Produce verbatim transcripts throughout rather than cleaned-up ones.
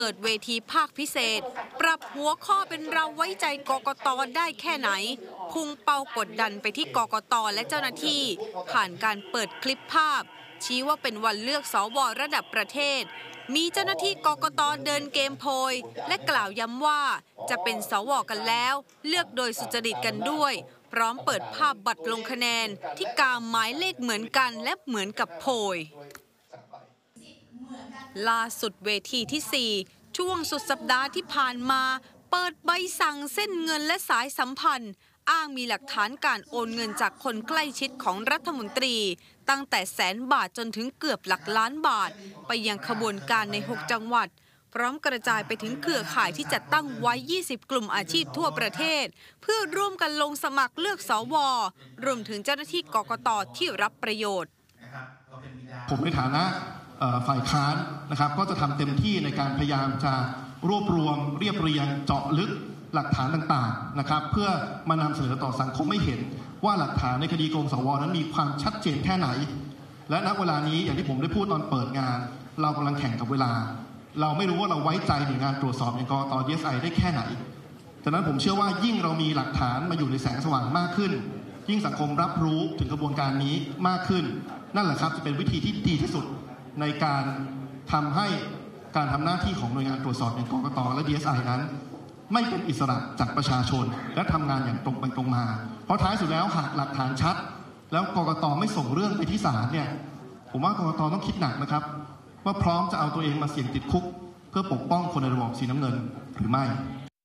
เปิดเวทีภาคพิเศษปรับหัวข้อเป็นเราไว้ใจกกต.ได้แค่ไหนพุ่งเป้ากดดันไปที่กกต.และเจ้าหน้าที่ผ่านการเปิดคลิปภาพชี้ว่าเป็นวันเลือกสว.ระดับประเทศมีเจ้าหน้าที่กกต.เดินเกมโพยและกล่าวย้ำว่าจะเป็นสว.กันแล้วเลือกโดยสุจริตกันด้วยพร้อมเปิดภาพบัตรลงคะแนนที่กาหมายเลขเหมือนกันและเหมือนกับโพยล่าสุดเวทีที่สี่ช่วงสุดสัปดาห์ที่ผ่านมาเปิดใบสั่งเส้นเงินและสายสัมพันธ์อ้างมีหลักฐานการโอนเงินจากคนใกล้ชิดของรัฐมนตรีตั้งแต่แสนบาทจนถึงเกือบหลักล้านบาทไปยังขบวนการในหกจังหวัดพร้อมกระจายไปถึงเครือข่ายที่จัดตั้งไว้ยี่สิบกลุ่มอาชีพทั่วประเทศเพื่อร่วมกันลงสมัครเลือกสว.รวมถึงเจ้าหน้าที่กกต.ที่รับประโยชน์ผมในฐานะฝ่ายค้านนะครับก็จะทำเต็มที่ในการพยายามจะรวบรวมเรียบเรียงเจาะลึกหลักฐานต่างๆนะครับเพื่อมานำเสนอต่อสังคมให้เห็นว่าหลักฐานในคดีโกงสว.นั้นมีความชัดเจนแค่ไหนและณเวลานี้อย่างที่ผมได้พูดตอนเปิดงานเรากำลังแข่งกับเวลาเราไม่รู้ว่าเราไว้ใจหน่วยงานตรวจสอบอย่างกกต. ดี เอส ไอ ได้แค่ไหนฉะนั้นผมเชื่อว่ายิ่งเรามีหลักฐานมาอยู่ในแสงสว่างมากขึ้นยิ่งสังคมรับรู้ถึงกระบวนการนี้มากขึ้นนั่นแหละครับจะเป็นวิธีที่ดีที่สุดในการทำให้การทำหน้าที่ของหน่วยงานตรวจสอบอย่างกกต.และ ดี เอส ไอ นั้นไม่เป็นอิสระจากประชาชนและทำงานอย่างตรงไปตรงมาเพราะท้ายสุดแล้วหากหลักฐานชัดแล้วกกต.ไม่ส่งเรื่องไปที่ศาลเนี่ยผมว่ากกต.ต้องคิดหนักนะครับว่าพร้อมจะเอาตัวเองมาเสี่ยงติดคุกเพื่อปกป้องคนในระบอบสีน้ำเงินหรือไม่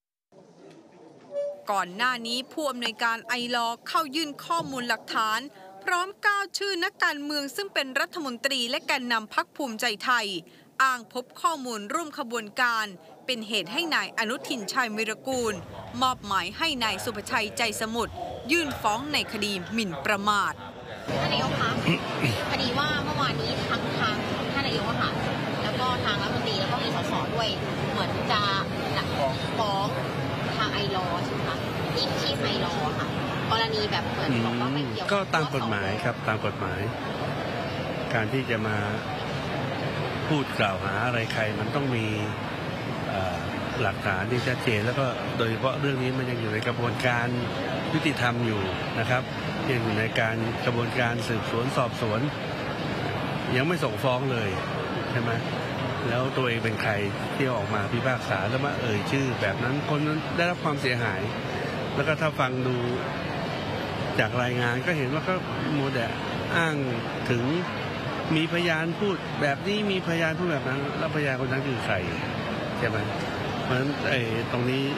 ก่อนหน้านี้ผู้อำนวยการไอลอเข้ายื่นข้อมูลหลักฐานพร้อมก้าวชื่อนักการเมืองซึ่งเป็นรัฐมนตรีและแกนนำพรรคภูมิใจไทยอ้างพบข้อมูลร่วมขบวนการเป็นเหตุให้นายอนุทินชาญวิรากูลมอบหมายให้นายสุภชัยใจสมุทรยื่นฟ้องในคดีหมิ่นประมาทท่านนายกคะคดีว่าเมื่อวานนี้ทั้งทางท่านนายกค่ะแล้วก็ทางรัฐมนตรีแล้วก็มีสสด้วยเหมือนจะฟ้องทางไอรอใช่ไหมคะที่ที่ไอรอค่ะกรณีแบบเหมือนบอกว่าไม่เกี่ยวก็ตามกฎหมายครับตามกฎหมายการที่จะมาพูดกล่าวหาอะไรใครมันต้องมีหลักฐานที่ชัดเจนแล้วก็โดยเฉพาะเรื่องนี้มันยังอยู่ในกระบวนการยุติธรรมอยู่นะครับยังอยู่ในการกระบวนการสืบสวนสอบสวนยังไม่ส่งฟ้องเลยใช่ไหมแล้วตัวเองเป็นใครที่ออกมาพิพากษาแล้วมาเอ่ยชื่อแบบนั้นคนนั้นได้รับความเสียหายแล้วก็ถ้าฟังดูจากรายงานก็เห็นว่าก็โมเดลอ้างถึงมีพยานพูดแบบนี้มีพยานพูดแบบนั้นแล้วพยานคนนั้นคือใครใช่ไหมเพราะฉะนั้นไอ้ตรงนี้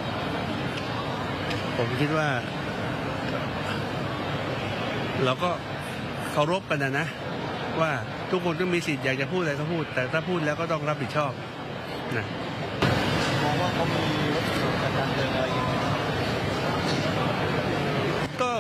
ผมคิดว่าเราก็เคารพกันนะนะว่าทุกคนก็มีสิทธิ์อยากจะพูดอะไรก็พูดแต่ถ้าพูดแล้วก็ต้องรับผิดชอบนะมองว่าเขามีวัตถุประสงค์การเดินอะไรอย่างไรก็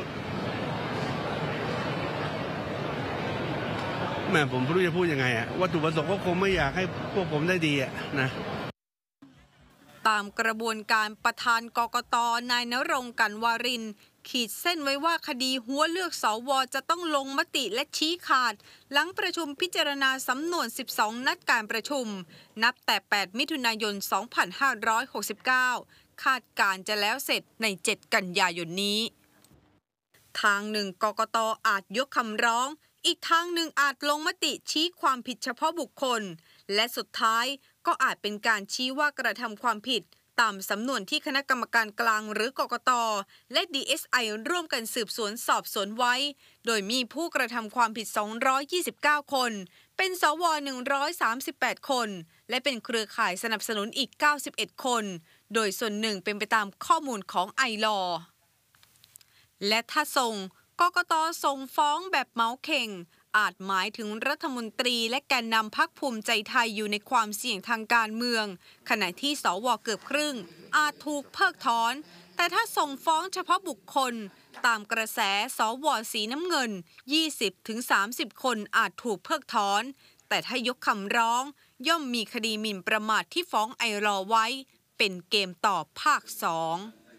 แม่ผมไม่รู้จะพูดยังไงอะวัตถุประสงค์ก็คงไม่อยากให้พวกผมได้ดีอะนะตามกระบวนการประธานกกต.นายณรงค์ กรรณวารินทร์ขีดเส้นไว้ว่าคดีหัวเลือกสว.จะต้องลงมติและชี้ขาดหลังประชุมพิจารณาสำนวนสิบสองนัดการประชุมนับแต่แปดมิถุนายนสองพันห้าร้อยหกสิบเก้าคาดการจะแล้วเสร็จในเจ็ดกันยายนนี้ทางหนึ่งกกต.อาจยกคำร้องอีกทางหนึ่งอาจลงมติชี้ความผิดเฉพาะบุคคลและสุดท้ายก็อาจเป็นการชี้ว่ากระทำความผิดตามสำนวนที่คณะกรรมการกลางหรือกกต.และ ดี เอส ไอ ร่วมกันสืบสวนสอบสวนไว้โดยมีผู้กระทำความผิดสองร้อยยี่สิบเก้าคนเป็นสวหนึ่งร้อยสามสิบแปดคนและเป็นเครือข่ายสนับสนุนอีกเก้าสิบเอ็ดคนโดยส่วนหนึ่งเป็นไปตามข้อมูลของไอลอและถ้าส่งกกต.ส่งฟ้องแบบเมาเข่งอาจหมายถึงรัฐมนตรีและแกนนำพรรคภูมิใจไทยอยู่ในความเสี่ยงทางการเมืองขณะที่สว.เกือบครึ่งอาจถูกเพิกถอนแต่ถ้าส่งฟ้องเฉพาะบุคคลตามกระแสสว.สีน้ำเงิน ยี่สิบถึงสามสิบ คนอาจถูกเพิกถอนแต่ถ้ายกคำร้องย่อมมีคดีหมิ่นประมาทที่ฟ้องไอรอไว้เป็นเกมต่อภาคสอง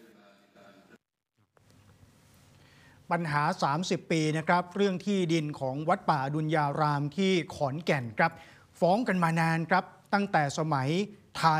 ปัญหาสามสิบปีนะครับเรื่องที่ดินของวัดป่าอดุลยารามที่ขอนแก่นครับฟ้องกันมานานครับตั้งแต่สมัยถ่าย